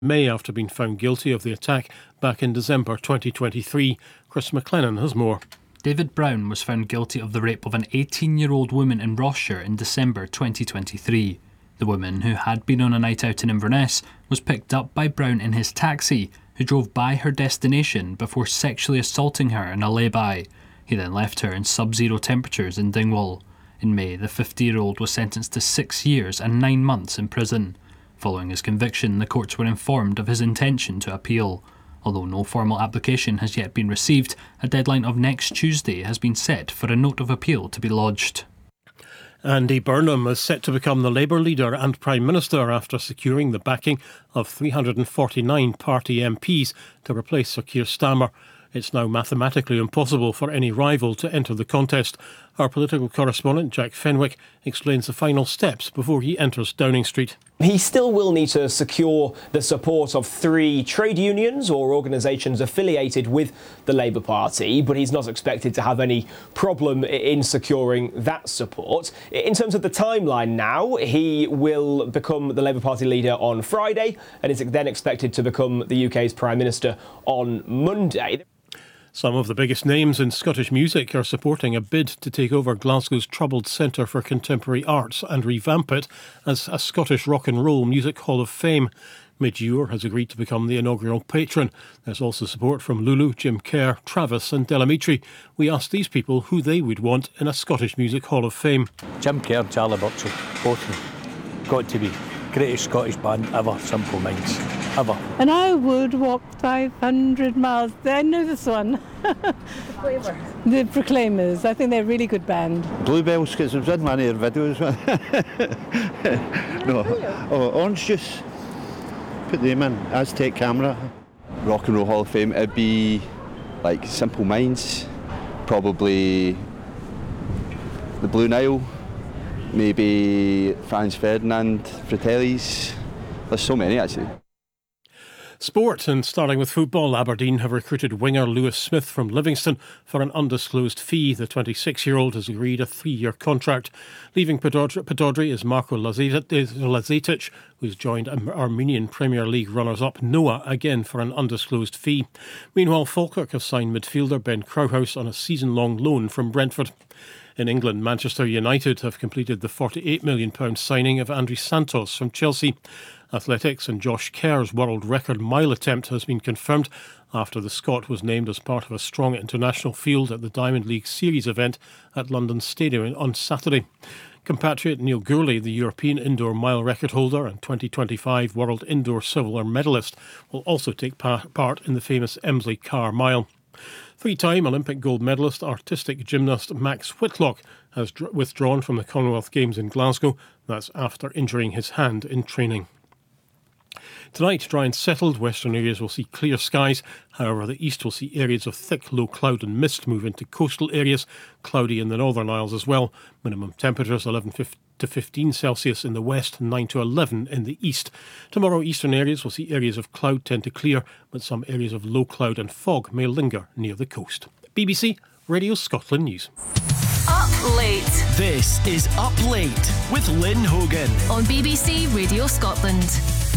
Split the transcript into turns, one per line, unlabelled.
May after being found guilty of the attack back in December 2023. Chris McLennan has more.
David Brown was found guilty of the rape of an 18-year-old woman in Rossshire in December 2023. The woman, who had been on a night out in Inverness, was picked up by Brown in his taxi, who drove by her destination before sexually assaulting her in a lay-by. He then left her in sub-zero temperatures in Dingwall. In May, the 50-year-old was sentenced to 6 years and 9 months in prison. Following his conviction, the courts were informed of his intention to appeal. Although no formal application has yet been received, a deadline of next Tuesday has been set for a note of appeal to be lodged.
Andy Burnham is set to become the Labour leader and Prime Minister after securing the backing of 349 party MPs to replace Sir Keir Starmer. It's now mathematically impossible for any rival to enter the contest. Our political correspondent Jack Fenwick explains the final steps before he enters Downing Street.
He still will need to secure the support of 3 trade unions or organisations affiliated with the Labour Party, but he's not expected to have any problem in securing that support. In terms of the timeline now, he will become the Labour Party leader on Friday and is then expected to become the UK's Prime Minister on Monday.
Some of the biggest names in Scottish music are supporting a bid to take over Glasgow's troubled Centre for Contemporary Arts and revamp it as a Scottish Rock and Roll Music Hall of Fame. Midge Ure has agreed to become the inaugural patron. There's also support from Lulu, Jim Kerr, Travis and Delamitri. We asked these people who they would want in a Scottish Music Hall of Fame.
Jim Kerr and Charlie Burchill, both got to be greatest Scottish band ever, Simple Minds, ever.
And I would walk 500 miles. I know this one. The Proclaimers. I think they're a really good band.
Bluebells, because it was in one of their videos. No. Oh, Orange Juice. Put them in. Aztec Camera.
Rock and Roll Hall of Fame, it'd be like Simple Minds, probably the Blue Nile, maybe Franz Ferdinand, Fratellis. There's so many actually.
Sport, and starting with football, Aberdeen have recruited winger Lewis Smith from Livingston for an undisclosed fee. The 26-year-old has agreed a 3-year contract. Leaving Pododri is Marko Lazetic, who's joined Armenian Premier League runners-up Noah again for an undisclosed fee. Meanwhile, Falkirk have signed midfielder Ben Krauhaus on a season-long loan from Brentford. In England, Manchester United have completed the £48 million signing of Andrey Santos from Chelsea. Athletics and Josh Kerr's world record mile attempt has been confirmed after the Scot was named as part of a strong international field at the Diamond League Series event at London Stadium on Saturday. Compatriot Neil Gourley, the European indoor mile record holder and 2025 World Indoor Silver medalist, will also take part in the famous Emsley Car Mile. 3-time Olympic gold medalist artistic gymnast Max Whitlock has withdrawn from the Commonwealth Games in Glasgow. That's after injuring his hand in training. Tonight, dry and settled. Western areas will see clear skies. However, the east will see areas of thick low cloud and mist move into coastal areas. Cloudy in the Northern Isles as well. Minimum temperatures 11 to 15 Celsius in the west, 9 to 11 in the east. Tomorrow, eastern areas will see areas of cloud tend to clear, but some areas of low cloud and fog may linger near the coast. BBC Radio Scotland News.
Up Late.
This is Up Late with Lynn Hogan
on BBC Radio Scotland.